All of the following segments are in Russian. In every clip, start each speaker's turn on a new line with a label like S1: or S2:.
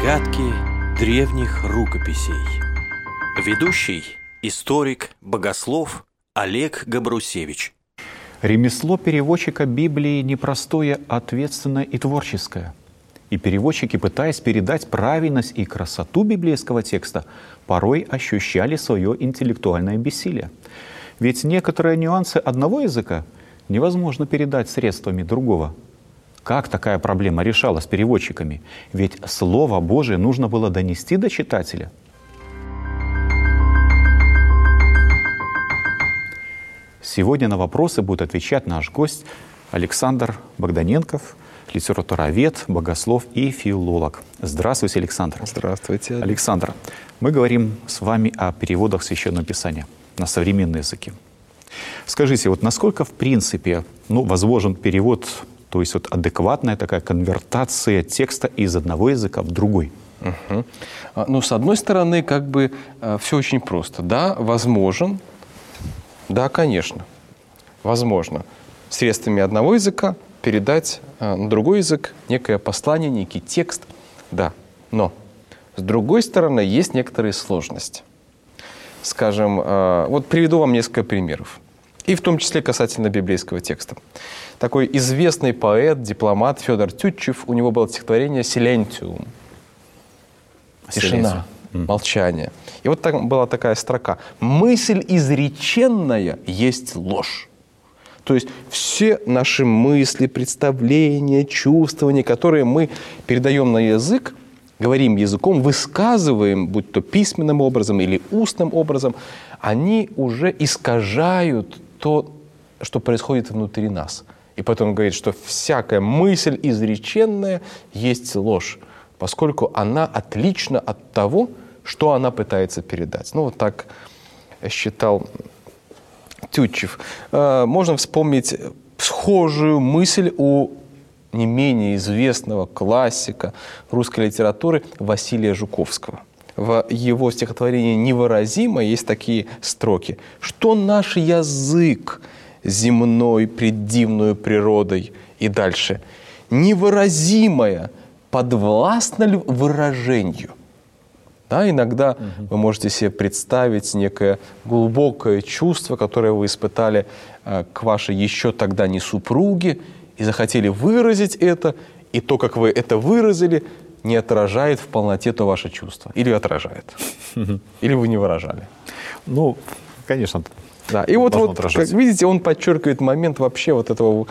S1: Загадки древних рукописей. Ведущий, историк, богослов Олег Габрусевич.
S2: Ремесло переводчика Библии непростое, ответственное и творческое. И переводчики, пытаясь передать правильность и красоту библейского текста, порой ощущали свое интеллектуальное бессилие. Ведь некоторые нюансы одного языка невозможно передать средствами другого. Как такая проблема решалась переводчиками? Ведь Слово Божие нужно было донести до читателя. Сегодня на вопросы будет отвечать наш гость Александр Богданенков, литературовед, богослов и филолог. Здравствуйте, Александр.
S3: Здравствуйте.
S2: Александр, мы говорим с вами о переводах Священного Писания на современные языки. Скажите, вот насколько в принципе возможен перевод, то есть вот адекватная такая конвертация текста из одного языка в другой?
S3: С одной стороны, все очень просто. Да, возможен. Да, конечно. Возможно. Средствами одного языка передать на другой язык некое послание, некий текст. Да. Но, с другой стороны, есть некоторые сложности. Скажем, вот приведу вам несколько примеров. И в том числе касательно библейского текста. Такой известный поэт, дипломат Федор Тютчев, у него было стихотворение «Силентиум». Тишина, молчание. И вот там была такая строка: «Мысль изреченная есть ложь». То есть все наши мысли, представления, чувствования, которые мы передаем на язык, говорим языком, высказываем, будь то письменным образом или устным образом, они уже искажают то, что происходит внутри нас. И потом он говорит, что всякая мысль изреченная есть ложь, поскольку она отлична от того, что она пытается передать. Вот так считал Тютчев. Можно вспомнить схожую мысль у не менее известного классика русской литературы Василия Жуковского. В его стихотворении «Невыразимо» есть такие строки: «Что наш язык земной пред дивною природой?» И дальше: «Невыразимое подвластно ли выражению?» Да, иногда вы можете себе представить некое глубокое чувство, которое вы испытали к вашей еще тогда не супруге, и захотели выразить это, и то, как вы это выразили, не отражает в полноте то ваше чувство. Или отражает. Или вы не выражали.
S2: Конечно.
S3: Да. И вот как видите, он подчеркивает момент вообще вот этого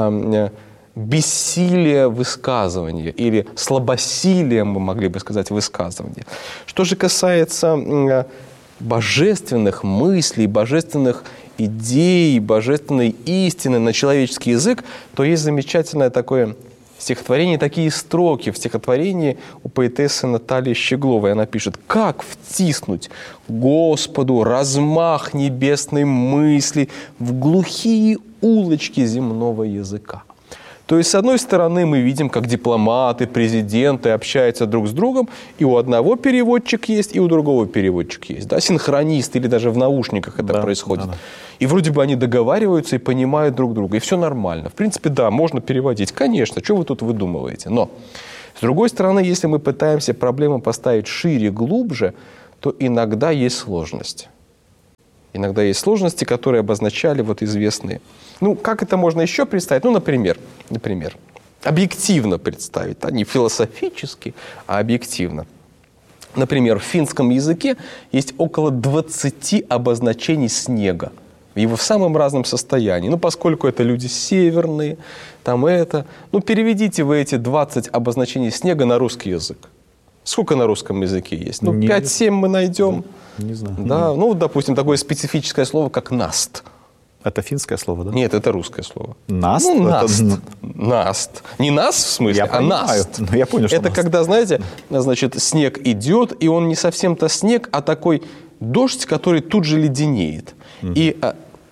S3: бессилия высказывания, или слабосилия, мы могли бы сказать, высказывания. Что же касается божественных мыслей, божественных идей, божественной истины на человеческий язык, то есть замечательное такое стихотворение, такие строки в стихотворении у поэтессы Натальи Щегловой. Она пишет: «Как втиснуть Господу размах небесной мысли в глухие улочки земного языка?» То есть, с одной стороны, мы видим, как дипломаты, президенты общаются друг с другом, и у одного переводчик есть, и у другого переводчик есть. Да? Синхронист, или даже в наушниках это происходит. Да. И вроде бы они договариваются и понимают друг друга, и все нормально. В принципе, да, можно переводить, конечно, что вы тут выдумываете. Но, с другой стороны, если мы пытаемся проблему поставить шире, глубже, то иногда есть сложности. Иногда есть сложности, которые обозначали известные. Как это можно еще представить? Например, объективно представить, не философически, а объективно. Например, в финском языке есть около 20 обозначений снега. Его в самом разном состоянии. Поскольку это люди северные, переведите вы эти 20 обозначений снега на русский язык. Сколько на русском языке есть? 5-7 мы найдем.
S2: Не знаю.
S3: Да, допустим, такое специфическое слово, как «наст».
S2: Это финское слово, да?
S3: Нет, это русское слово.
S2: «Наст»?
S3: «Наст». «Наст». Не «нас» в смысле, а «наст».
S2: Я понял, что
S3: это
S2: наст.
S3: Когда, знаете, снег идет, и он не совсем-то снег, а такой дождь, который тут же леденеет. И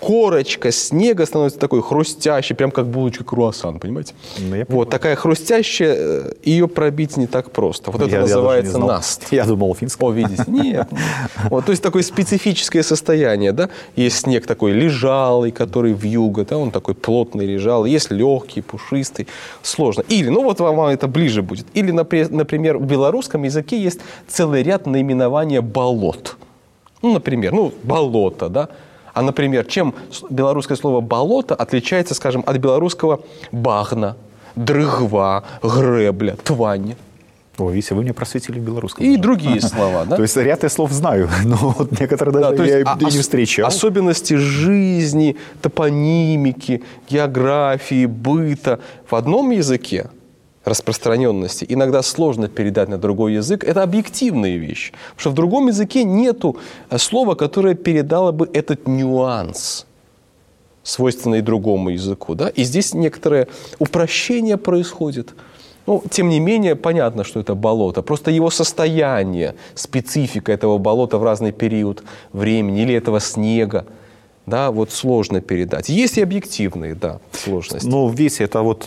S3: корочка снега становится такой хрустящей, прям как булочка круассан, понимаете? Вот такая хрустящая, ее пробить не так просто. Вот это называется наст.
S2: Я думал, финское.
S3: О, видите? Нет. Вот, то есть такое специфическое состояние, да? Есть снег такой лежалый, который вьюга, да, он такой плотный лежалый, есть легкий, пушистый, сложно. Или, ну вот вам это ближе будет. Или, например, в белорусском языке есть целый ряд наименования болот. Ну, например, болото, да? А, например, чем белорусское слово «болото» отличается, скажем, от белорусского «багна», «дрыгва», «гребля», «твань».
S2: О, видите, вы меня просветили в белорусском.
S3: И другие слова, да?
S2: То есть ряд я слов знаю, но вот некоторые даже я и не встречал.
S3: Особенности жизни, топонимики, географии, быта в одном языке, распространенности, иногда сложно передать на другой язык. Это объективные вещи. Потому что в другом языке нету слова, которое передало бы этот нюанс, свойственный другому языку. Да? И здесь некоторое упрощение происходит. Ну, тем не менее, понятно, что это болото. Просто его состояние, специфика этого болота в разный период времени или этого снега, да, вот сложно передать. Есть и объективные, да, сложности.
S2: Ну, видите, это вот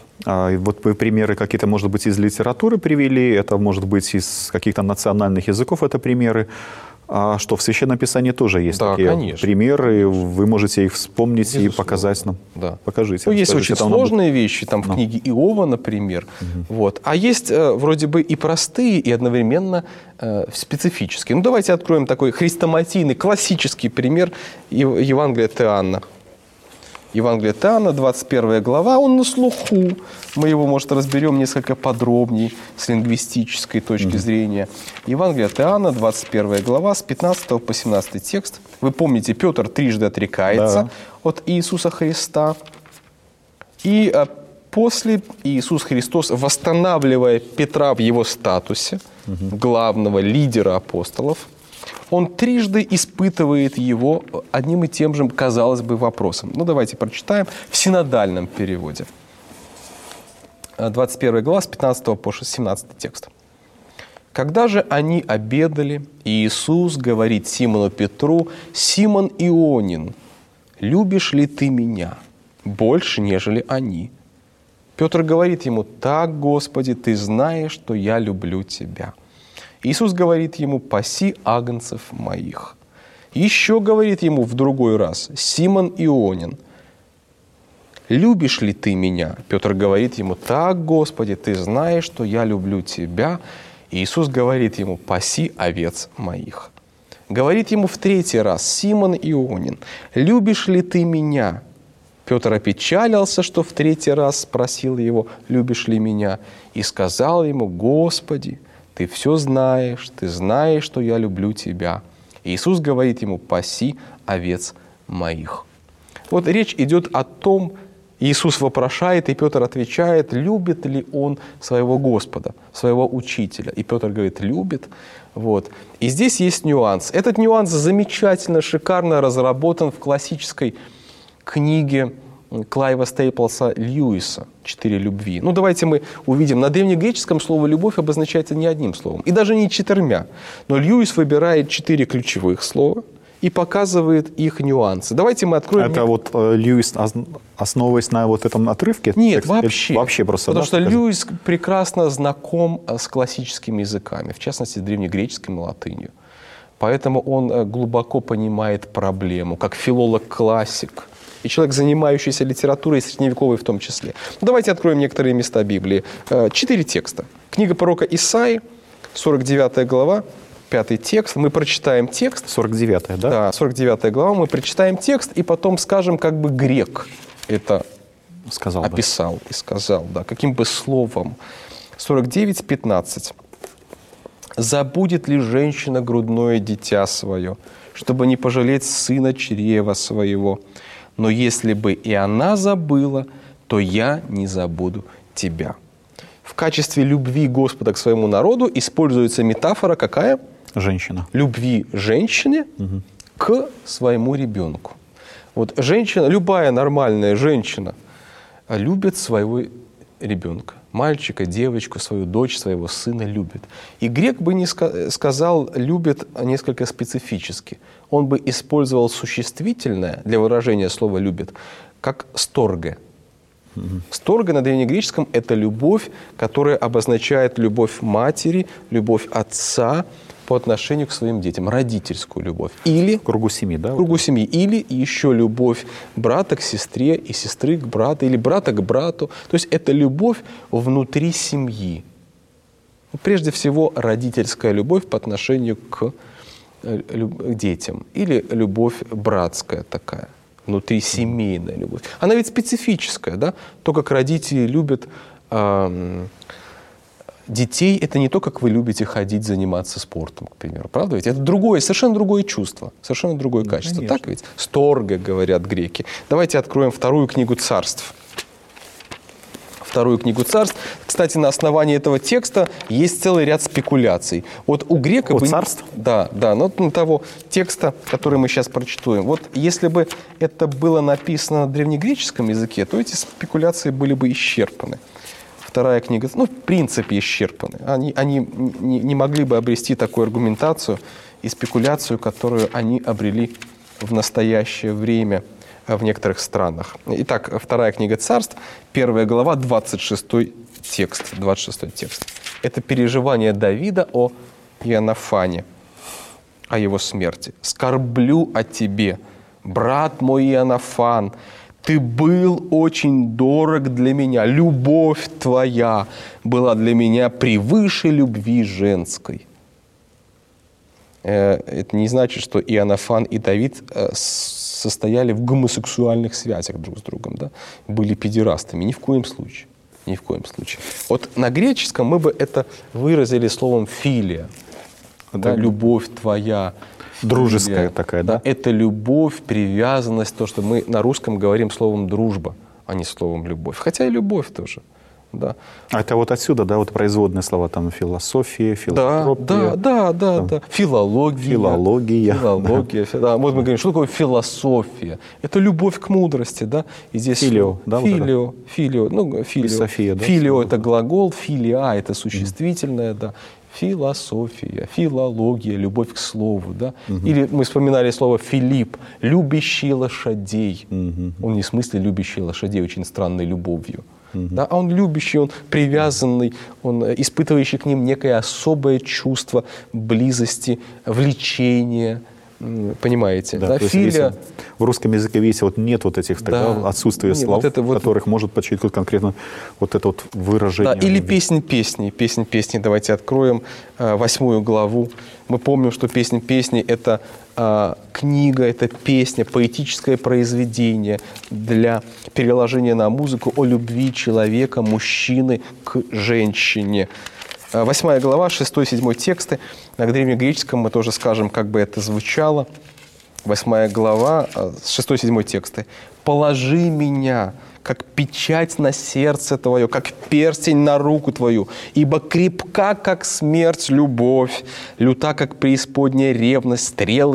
S2: вы примеры какие-то, может быть, из литературы привели, это может быть из каких-то национальных языков, это примеры. Что в Священном Писании тоже есть такие примеры, вы можете их вспомнить, безусловно, и показать нам.
S3: Да.
S2: Покажите.
S3: Ну, есть очень сложные вещи, там в книге Иова, например. Вот. А есть вроде бы и простые, и одновременно специфические. Ну, давайте откроем такой хрестоматийный, классический пример Евангелия от Иоанна. Евангелие от Иоанна, 21 глава, он на слуху. Мы его, может, разберем несколько подробнее с лингвистической точки зрения. Евангелие от Иоанна, 21 глава, с 15 по 17 текст. Вы помните, Петр трижды отрекается от Иисуса Христа. И после Иисус Христос, восстанавливая Петра в его статусе, главного лидера апостолов, он трижды испытывает его одним и тем же, казалось бы, вопросом. Ну, давайте прочитаем в синодальном переводе. 21 глава, с 15 по 17 текст. «Когда же они обедали, Иисус говорит Симону Петру: „Симон Ионин, любишь ли ты меня больше, нежели они?“ Петр говорит ему: „Так, Господи, ты знаешь, что я люблю тебя“. Иисус говорит ему: „Паси агнцев моих“. Еще говорит ему в другой раз: „Симон Ионин, любишь ли ты меня?“ Петр говорит ему: „Так, Господи, ты знаешь, что я люблю тебя“. Иисус говорит ему: „Паси овец моих“. Говорит ему в третий раз: „Симон Ионин, любишь ли ты меня?“ Петр опечалился, что в третий раз спросил его: „Любишь ли меня?“ И сказал ему: „Господи, ты все знаешь, ты знаешь, что я люблю тебя“. Иисус говорит ему: „Паси овец моих“. Вот речь идет о том, Иисус вопрошает, и Петр отвечает, любит ли он своего Господа, своего Учителя. И Петр говорит: любит. Вот. И здесь есть нюанс. Этот нюанс замечательно, шикарно разработан в классической книге Клайва Стейплса Льюиса «4 любви». Ну, давайте мы увидим. На древнегреческом слово «любовь» обозначается не одним словом, и даже не 4. Но Льюис выбирает 4 ключевых слова и показывает их нюансы. Давайте мы откроем...
S2: Это вот Льюис, основываясь на вот этом отрывке?
S3: Нет, вообще.
S2: Вообще просто.
S3: Потому что Льюис прекрасно знаком с классическими языками, в частности, с древнегреческим и латынью. Поэтому он глубоко понимает проблему, как филолог-классик. И человек, занимающийся литературой, средневековой в том числе. Давайте откроем некоторые места Библии. 4 текста. Книга пророка Исаии, 49 глава, 5 текст. Мы прочитаем текст.
S2: 49, да?
S3: Да, 49 глава. Мы прочитаем текст и потом скажем, как бы грек это описал и сказал. Да, каким бы словом. 49:15. «Забудет ли женщина грудное дитя свое, чтобы не пожалеть сына чрева своего? Но если бы и она забыла, то я не забуду тебя». В качестве любви Господа к своему народу используется метафора какая?
S2: Женщина.
S3: Любви женщины к своему ребенку. Вот женщина, любая нормальная женщина любит своего ребенка. мальчика, девочку, свою дочь, своего сына любит. И грек бы не сказал «любит» несколько специфически. Он бы использовал существительное для выражения слова «любит» как «сторге». Сторге на древнегреческом – это любовь, которая обозначает любовь матери, любовь отца по отношению к своим детям, родительскую любовь. Или
S2: В кругу семьи, да?
S3: в кругу семьи. Или еще любовь брата к сестре и сестры к брату, или брата к брату. То есть это любовь внутри семьи. Прежде всего, родительская любовь по отношению к детям. Или любовь братская такая, внутрисемейная любовь. Она ведь специфическая, да? То, как родители любят детей, это не то, как вы любите ходить, заниматься спортом, к примеру. Правда ведь? Это другое, совершенно другое чувство, совершенно другое качество.
S2: Конечно.
S3: Так ведь? Сторге, говорят греки. Давайте откроем вторую книгу Царств. Вторую книгу Царств. Кстати, на основании этого текста есть целый ряд спекуляций. Вот у грека...
S2: Царств?
S3: Да, но на того текста, который мы сейчас прочитаем. Вот если бы это было написано на древнегреческом языке, то эти спекуляции были бы исчерпаны. Вторая книга, в принципе, исчерпаны. Они не могли бы обрести такую аргументацию и спекуляцию, которую они обрели в настоящее время в некоторых странах. Итак, вторая книга Царств, 1 глава, 26 текст. Это переживание Давида о Иоаннафане, о его смерти. «Скорблю о тебе, брат мой Иоаннафан, ты был очень дорог для меня, любовь твоя была для меня превыше любви женской». Это не значит, что Иоаннафан и Давид состояли в гомосексуальных связях друг с другом, да? Были педерастами. Ни в коем случае. Ни в коем случае. Вот на греческом мы бы это выразили словом «филия». Да? Любовь твоя.
S2: Дружеская
S3: филия.
S2: такая, да?
S3: Это любовь, привязанность, то, что мы на русском говорим словом «дружба», а не словом «любовь». Хотя и любовь тоже. Да.
S2: А это вот отсюда, да, вот производные слова, там философия, филантропия.
S3: Да. Филология. Да. Вот мы говорим, что такое философия? Это любовь к мудрости, да? И здесь
S2: Филио, да?
S3: Филио.
S2: София, да?
S3: Филио – это глагол, филиа – это существительное, да. Философия, филология, любовь к слову, да? Или мы вспоминали слово «Филипп», любящий лошадей. Он не в смысле любящий лошадей очень странной любовью. Да, а он любящий, он привязанный, он испытывающий к ним некое особое чувство близости, влечения. Понимаете?
S2: Да, филия. В русском языке, видите, вот нет вот этих отсутствия слов, которых может подчеркнуть конкретно вот это вот выражение.
S3: Да, или «Песнь песни». Давайте откроем 8 главу. Мы помним, что «Песнь песни» — это книга, это песня, поэтическое произведение для переложения на музыку о любви человека, мужчины к женщине. 8 глава, 6-7 тексты. На древнегреческом мы тоже скажем, как бы это звучало. 8 глава, 6-7 тексты. «Положи меня, как печать на сердце твое, как перстень на руку твою, ибо крепка, как смерть, любовь, люта, как преисподняя ревность,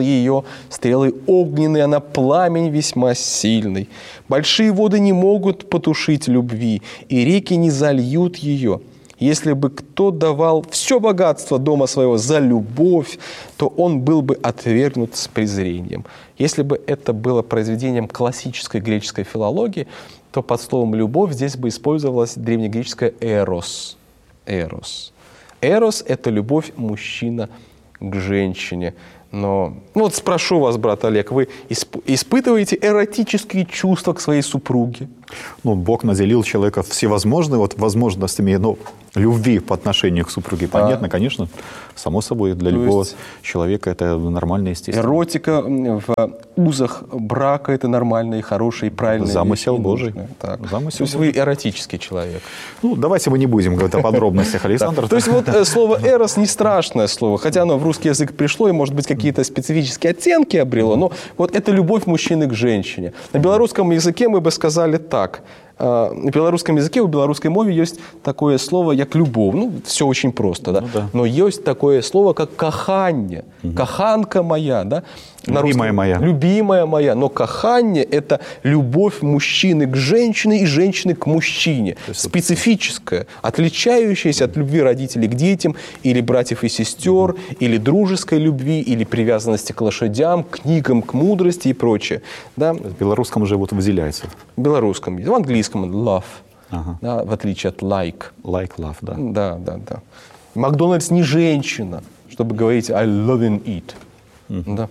S3: стрелы огненные, она пламень весьма сильный. Большие воды не могут потушить любви, и реки не зальют ее. Если бы кто давал все богатство дома своего за любовь, то он был бы отвергнут с презрением». Если бы это было произведением классической греческой филологии, то под словом «любовь» здесь бы использовалась древнегреческая «эрос». «Эрос». «Эрос» — это любовь мужчина к женщине. Но вот спрошу вас, брат Олег, вы испытываете эротические чувства к своей супруге?
S2: Бог наделил человека всевозможными возможностями, любви по отношению к супруге. Понятно, конечно, само собой, для любого человека это нормально, естественно.
S3: Эротика в узах брака — это нормально и хорошее, и правильное.
S2: Замысел Божий.
S3: То есть вы эротический человек.
S2: Давайте мы не будем говорить о подробностях, Александр.
S3: То есть вот слово «эрос» не страшное слово, хотя оно в русский язык пришло и, может быть, какие-то специфические оттенки обрело, но вот это любовь мужчины к женщине. На белорусском языке мы бы сказали так: на белорусском языке, у белорусской мове есть такое слово, как любовь. Ну, все очень просто, да?
S2: Ну, да.
S3: Но есть такое слово, как каханье. Каханка моя, да? На
S2: Любимая моя.
S3: Любимая моя. Но каханье – это любовь мужчины к женщине и женщины к мужчине. Специфическая, отличающаяся от любви родителей к детям, или братьев и сестер, или дружеской любви, или привязанности к лошадям, к книгам, к мудрости и прочее. Да?
S2: В белорусском уже вот выделяется.
S3: В белорусском, в английском love,
S2: Ага.
S3: да, в отличие от like.
S2: Like love, да.
S3: Да. Макдональдс не женщина, чтобы говорить I loving it. Да.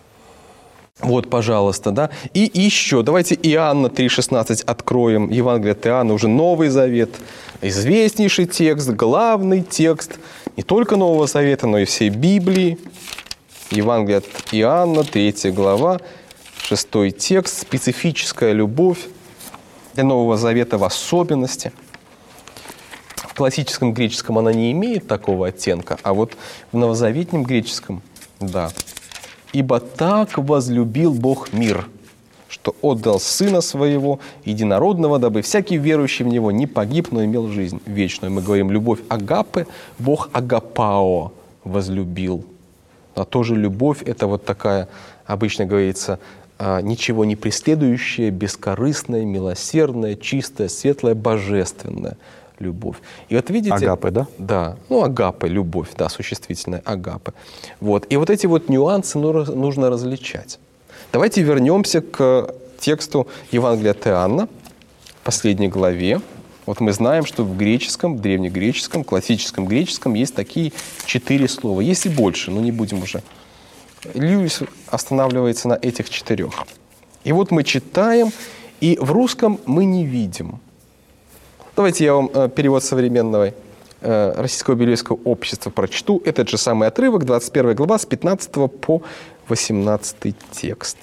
S3: Вот, пожалуйста, да. И еще, давайте Иоанна 3,16 откроем. Евангелие от Иоанна, уже Новый Завет. Известнейший текст, главный текст не только Нового Завета, но и всей Библии. Евангелие от Иоанна, 3 глава, 6 текст. Специфическая любовь для Нового Завета в особенности. В классическом греческом она не имеет такого оттенка, а вот в новозаветнем греческом, да. «Ибо так возлюбил Бог мир, что отдал Сына Своего, единородного, дабы всякий верующий в Него не погиб, но имел жизнь вечную». Мы говорим любовь агапы, Бог агапао возлюбил. А тоже любовь – это вот такая, обычно говорится, ничего не преследующая, бескорыстная, милосердная, чистая, светлая, божественная любовь. И вот видите...
S2: Агапы, да?
S3: Да. Ну, агапы, любовь, да, существительная агапы. Вот. И вот эти вот нюансы нужно различать. Давайте вернемся к тексту Евангелия от Иоанна, последней главе. Вот мы знаем, что в греческом, в древнегреческом, классическом греческом есть такие 4 слова. Есть и больше, но не будем уже. Льюис останавливается на этих 4. И вот мы читаем, и в русском мы не видим. Давайте я вам перевод современного Российского библейского общества прочту. Этот же самый отрывок, 21 глава, с 15 по 18 текст.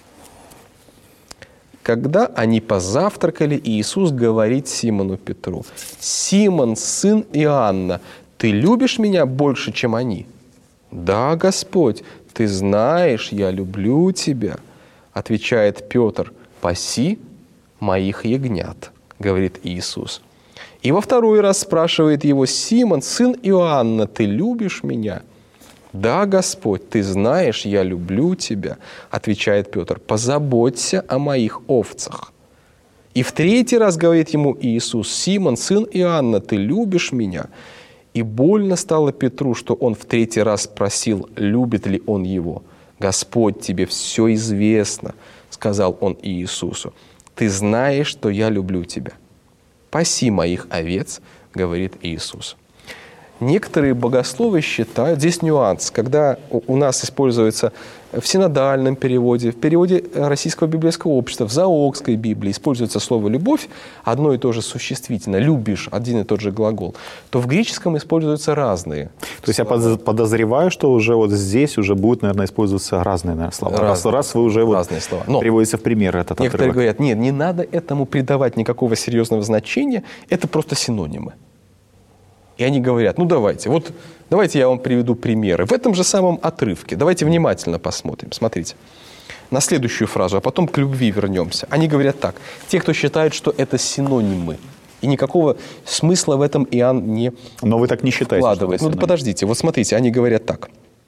S3: «Когда они позавтракали, Иисус говорит Симону Петру: „Симон, сын Иоанна, ты любишь меня больше, чем они?“ „Да, Господь, ты знаешь, я люблю тебя“, отвечает Петр. „Паси моих ягнят“, говорит Иисус. И во второй раз спрашивает его: „Симон, сын Иоанна, ты любишь меня?“ „Да, Господь, ты знаешь, я люблю тебя“, отвечает Петр. „Позаботься о моих овцах“. И в третий раз говорит ему Иисус: „Симон, сын Иоанна, ты любишь меня?“ И больно стало Петру, что он в третий раз спросил, любит ли он его. „Господь, тебе все известно“, сказал он Иисусу. „Ты знаешь, что я люблю тебя“. „Паси моих овец“, говорит Иисус. Некоторые богословы считают, здесь нюанс, когда у нас используется в синодальном переводе, в переводе Российского библейского общества, в Заокской Библии используется слово «любовь», одно и то же существительное, «любишь», один и тот же глагол, то в греческом используются разные.
S2: То есть я подозреваю, что уже вот здесь уже будут, наверное, использоваться разные, наверное, слова. Раз вы уже вот
S3: слова. Но
S2: приводите в пример этот
S3: некоторые
S2: отрывок.
S3: говорят, нет, не надо этому придавать никакого серьезного значения, это просто синонимы. И они говорят, ну давайте я вам приведу примеры. В этом же самом отрывке, давайте внимательно посмотрим. Смотрите, на следующую фразу, а потом к любви вернемся. Они говорят так, те, кто считает, что это синонимы, и никакого смысла в этом Иоанн не
S2: Но вы так не считаете,
S3: вкладывает.
S2: что это
S3: Ну подождите, вот смотрите, они говорят так.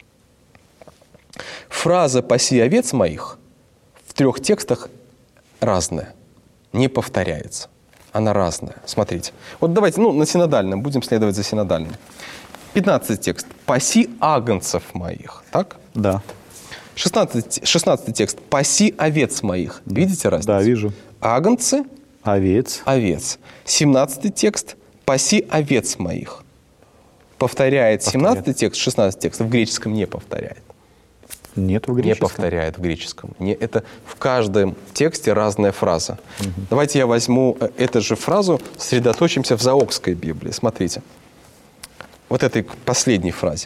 S3: Фраза «паси овец моих» в 3 текстах разная, не повторяется. Она разная. Смотрите. Вот давайте, на синодальном, будем следовать за синодальным. 15 текст. «Паси агнцев моих». Так?
S2: Да.
S3: 16 текст. «Паси овец моих». Видите разницу?
S2: Да, вижу.
S3: Агнцы,
S2: Овец.
S3: овец. 17 текст. «Паси овец моих». Повторяет 17 текст, 16 текст. В греческом не повторяет.
S2: Нет в
S3: Не
S2: греческом?
S3: повторяет в греческом. Это в каждом тексте разная фраза. Давайте я возьму эту же фразу, сосредоточимся в Заокской Библии. Смотрите. Вот этой последней фразе.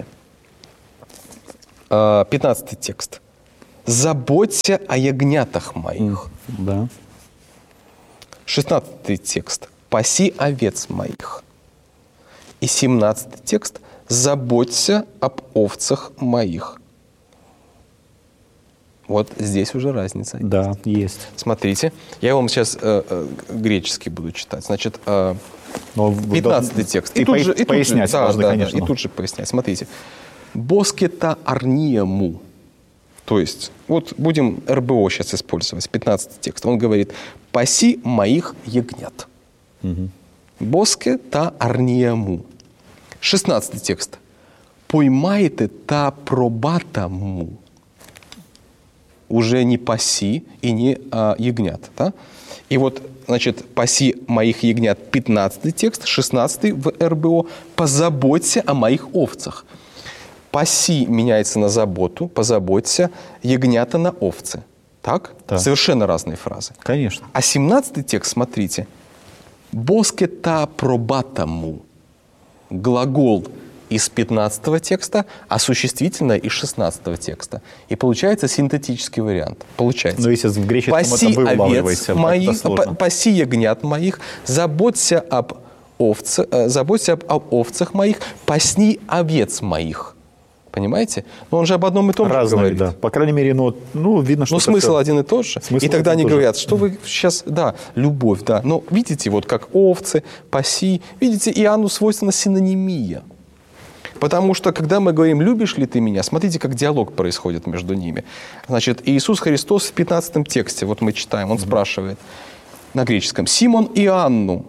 S3: 15 текст. «Заботься о ягнятах моих».
S2: Да.
S3: 16 текст. «Паси овец моих». И 17 текст. «Заботься об овцах моих». Вот здесь уже разница.
S2: Да, есть.
S3: Смотрите, я вам сейчас греческий буду читать. Значит,
S2: Но
S3: 15-й текст.
S2: И тут же пояснять важно, конечно.
S3: И тут же пояснять. Смотрите. «Боскета арниему». То есть, вот будем РБО сейчас использовать, 15-й текст. Он говорит: «Паси моих ягнят». «Боскета арниему». 16-й текст. «Поймайте та пробатаму». Уже не паси и не ягнят. Да? И вот, значит, «паси моих ягнят» 15-й текст, 16-й в РБО «позаботься о моих овцах». «Паси» меняется на «заботу», «позаботься», «ягнята» на «овцы». Так?
S2: Да.
S3: Совершенно разные фразы.
S2: Конечно.
S3: А 17-й текст, смотрите. «Боскета пробатаму». Глагол из 15-го текста, а существительное из 16-го текста. И получается синтетический вариант. Получается.
S2: Но если в греческом
S3: «Паси
S2: это вы
S3: овец
S2: улавливаете,
S3: моих,
S2: это сложно.
S3: паси ягнят моих, заботься об овцах моих, пасни овец моих». Понимаете? Но он же об одном и том же
S2: Разные,
S3: говорит.
S2: да. По крайней мере, видно, что...
S3: Но смысл
S2: все...
S3: один и тот же.
S2: Смысл
S3: И тогда
S2: один
S3: они
S2: и тот же.
S3: говорят, что вы сейчас, да, любовь, да. Но видите, вот как овцы, паси, видите, Иоанну свойственна синонимия. Потому что, когда мы говорим «любишь ли ты меня?», смотрите, как диалог происходит между ними. Значит, Иисус Христос в 15 тексте, вот мы читаем, Он спрашивает на греческом: «Симон Иоанну,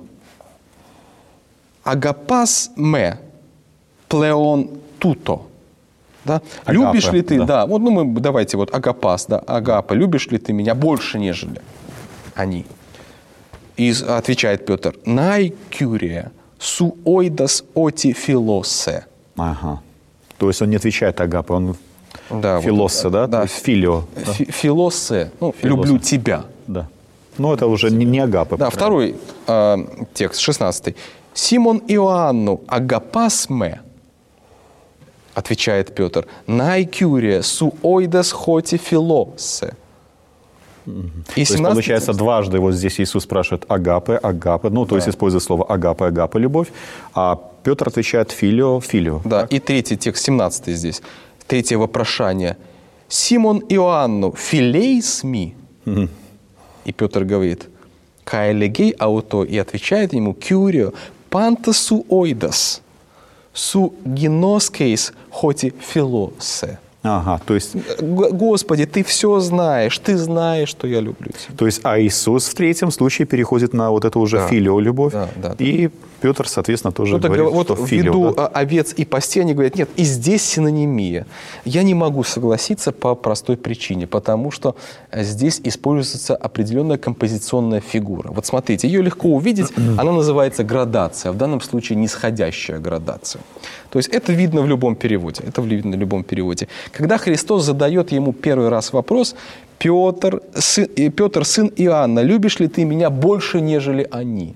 S3: агапас ме плеон туто». Да?
S2: Агапе,
S3: «Любишь ли ты?»
S2: да.
S3: Да. Вот, давайте вот агапас, да, агапа. «Любишь ли ты меня больше, нежели они?» И отвечает Петр: «Най кюрия суойдас оти филосе».
S2: Ага. То есть он не отвечает агапе, он
S3: Да,
S2: филоссе,
S3: вот,
S2: да?
S3: да.
S2: То есть филио. Да.
S3: Филосе, люблю тебя.
S2: Да. Но это уже не агапе.
S3: Да, второй текст, 16. «Симон Иоанну агапас ме», отвечает Петр, «най кюрия суойдас хоти филосе». И
S2: То есть, получается, дважды вот здесь Иисус спрашивает агапе, ну, то есть использует слово агапе, любовь, а Петр отвечает филио.
S3: Да, и третий текст, 17 здесь, третье вопрошание. «Симон Иоанну филейс ми». И Петр говорит: «Каэлегей ауто», и отвечает ему: «Кюрио панта суойдас, су геноскейс хоти филосе».
S2: Ага, то есть...
S3: Господи, ты все знаешь, ты знаешь, что я люблю тебя.
S2: То есть, а Иисус в третьем случае переходит на вот эту уже филио любовь,
S3: Да.
S2: и Петр, соответственно, тоже говорит,
S3: Вот
S2: что филио.
S3: ввиду
S2: Да?
S3: овец и пасти они говорят: нет, и здесь синонимия. Я не могу согласиться по простой причине, потому что здесь используется определенная композиционная фигура. Вот смотрите, ее легко увидеть, она называется градация, в данном случае нисходящая градация. То есть это видно в любом переводе. Когда Христос задает ему первый раз вопрос: Петр, сын Иоанна, любишь ли ты меня больше, нежели они?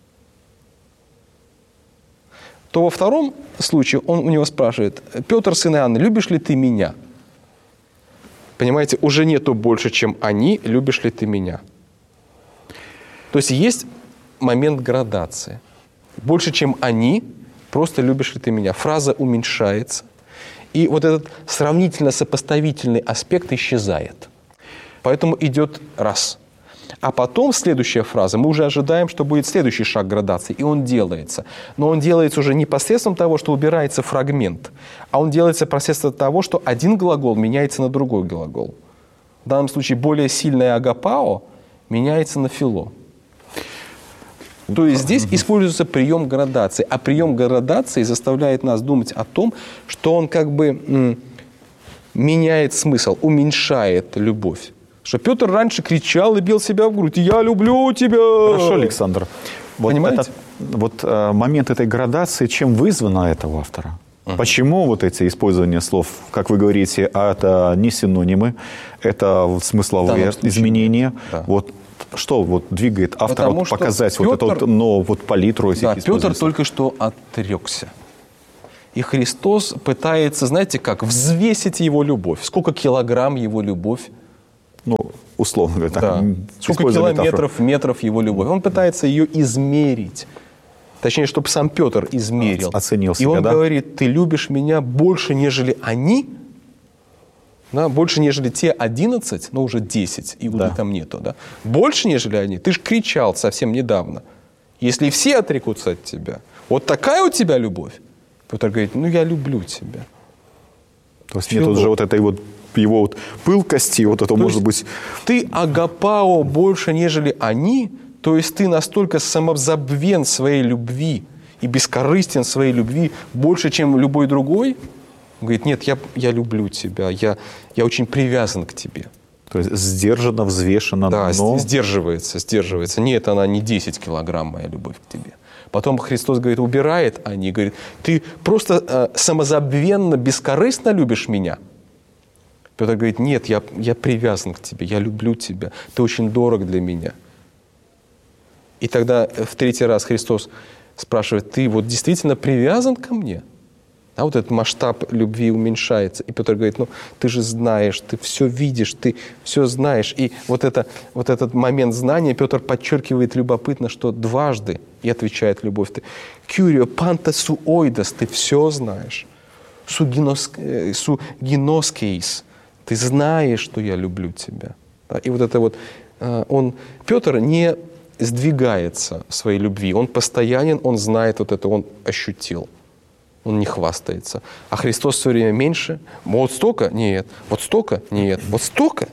S3: То во втором случае он у него спрашивает: Петр, сын Иоанна, любишь ли ты меня? Понимаете, уже нету больше, чем они, любишь ли ты меня? То есть есть момент градации. Больше, чем они, просто любишь ли ты меня? Фраза уменьшается. И вот этот сравнительно-сопоставительный аспект исчезает. Поэтому идет раз. А потом следующая фраза, мы уже ожидаем, что будет следующий шаг градации, и он делается. Но он делается уже не посредством того, что убирается фрагмент, а он делается посредством того, что один глагол меняется на другой глагол. В данном случае более сильное агапао меняется на фило. То есть здесь используется прием градации, а прием градации заставляет нас думать о том, что он как бы меняет смысл, уменьшает любовь. Что Петр раньше кричал и бил себя в грудь: «Я люблю тебя!»
S2: Хорошо, Александр.
S3: Понимаете?
S2: Момент этой градации, чем вызвано это у автора? Почему вот эти использования слов, как вы говорите, это не синонимы, это смысловые изменения? Да. Что двигает автора показать Петр, палитру этих использований?
S3: Петр только что отрекся. И Христос пытается, знаете как, взвесить его любовь. Сколько килограмм его любовь?
S2: Условно говоря.
S3: Да. Сколько километров, метров его любовь. Он пытается ее измерить. Точнее, чтобы сам Петр измерил.
S2: Оценил себя,
S3: и он говорит: ты любишь меня больше, нежели они? Да? Больше, нежели те 11, но уже 10, Иуды там нету. Да? Больше, нежели они. Ты же кричал совсем недавно. Если все отрекутся от тебя, вот такая у тебя любовь. Петр говорит, ну я люблю тебя.
S2: То есть нет уже вот этой вот его вот пылкости, вот это может быть...
S3: Ты агапао больше, нежели они, то есть ты настолько самозабвен своей любви и бескорыстен своей любви больше, чем любой другой. Он говорит, нет, я люблю тебя, я очень привязан к тебе.
S2: То есть сдержанно, взвешенно,
S3: да,
S2: но...
S3: сдерживается. Нет, она не 10 килограмм, моя любовь к тебе. Потом Христос говорит, убирает, а они говорят, ты просто самозабвенно, бескорыстно любишь меня. Петр говорит, нет, я привязан к тебе, я люблю тебя, ты очень дорог для меня. И тогда в третий раз Христос спрашивает, ты вот действительно привязан ко мне? А вот этот масштаб любви уменьшается. И Петр говорит, ну ты же знаешь, ты все видишь, ты все знаешь. И вот этот момент знания Петр подчеркивает любопытно, что дважды, и отвечает любовь, ты «Кюрио панта су ойдас», ты все знаешь. «Су геноскеис», ты знаешь, что я люблю тебя. И вот это вот, Петр не сдвигается в своей любви, он постоянен, он знает вот это, он ощутил. Он не хвастается. А Христос все время меньше. Вот столько? Нет. Вот столько? Нет. Вот столько?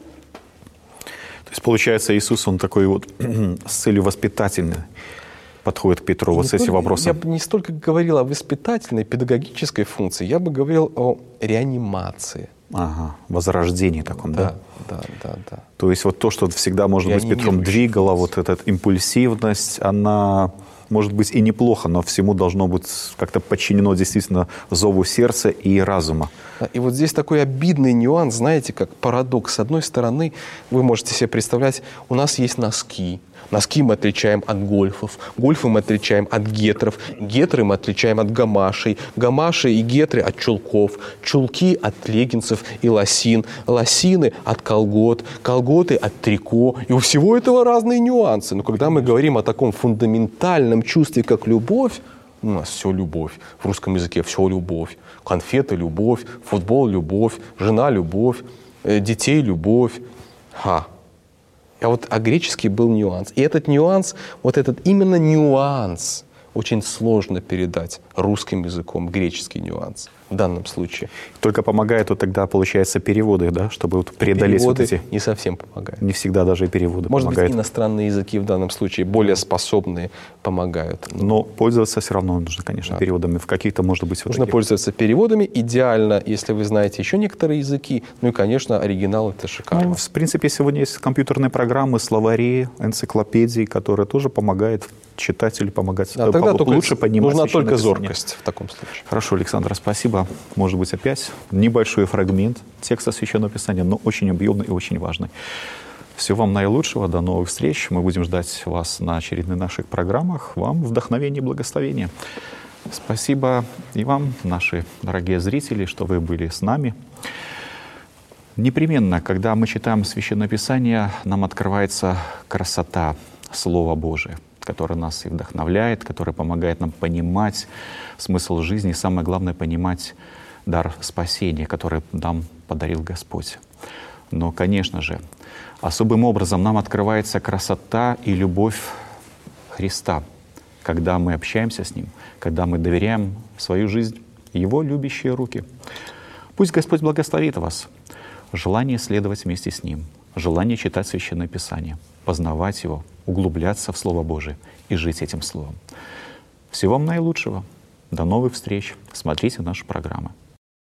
S2: То есть, получается, Иисус, он такой вот с целью воспитательной подходит к Петру вот с этим вопросом.
S3: Я бы не столько говорил о воспитательной, педагогической функции, я бы говорил о реанимации.
S2: Ага, возрождении таком, да?
S3: Да.
S2: То есть вот то, что всегда, может быть, Петром двигало, вот эта импульсивность, она... может быть, и неплохо, но всему должно быть как-то подчинено действительно зову сердца и разума.
S3: И вот здесь такой обидный нюанс, знаете, как парадокс. С одной стороны, вы можете себе представлять, у нас есть носки. Носки мы отличаем от гольфов, гольфы мы отличаем от гетров, гетры мы отличаем от гамашей, гамаши и гетры от чулков, чулки от леггинсов и лосин, лосины от колгот, колготы от трико. И у всего этого разные нюансы. Но когда мы говорим о таком фундаментальном чувстве, как любовь, у нас все любовь. В русском языке все любовь. Конфеты – любовь, футбол – любовь, жена – любовь, детей – любовь. А греческий был нюанс. И этот нюанс, вот этот именно нюанс, очень сложно передать русским языком, греческий нюанс в данном случае.
S2: Только помогает вот тогда, получается, переводы, да, чтобы вот преодолеть
S3: переводы
S2: вот эти...
S3: не совсем помогают.
S2: Не всегда даже и переводы
S3: Может
S2: помогают.
S3: быть, иностранные языки в данном случае более способные помогают.
S2: Но пользоваться все равно нужно, конечно, переводами. В каких-то, может быть,
S3: нужно пользоваться переводами. Идеально, если вы знаете еще некоторые языки. Ну и, конечно, оригинал — это шикарно.
S2: Ну, в принципе, сегодня есть компьютерные программы, словари, энциклопедии, которые тоже помогают читателю помогать
S3: тогда
S2: лучше понимать.
S3: Нужна только
S2: Писание.
S3: зоркость в таком случае.
S2: Хорошо, Александр, спасибо. Может быть, опять небольшой фрагмент текста Священного Писания, но очень объемный и очень важный. Всего вам наилучшего, до новых встреч. Мы будем ждать вас на очередных наших программах. Вам вдохновения и благословения. Спасибо и вам, наши дорогие зрители, что вы были с нами. Непременно, когда мы читаем Священное Писание, нам открывается красота Слова Божия, которое нас и вдохновляет, которое помогает нам понимать смысл жизни и, самое главное, понимать дар спасения, который нам подарил Господь. Но, конечно же, особым образом нам открывается красота и любовь Христа, когда мы общаемся с Ним, когда мы доверяем свою жизнь Его любящие руки. Пусть Господь благословит вас. Желание следовать вместе с Ним, желание читать Священное Писание, познавать Его, углубляться в Слово Божие и жить этим Словом. Всего вам наилучшего. До новых встреч. Смотрите наши программы.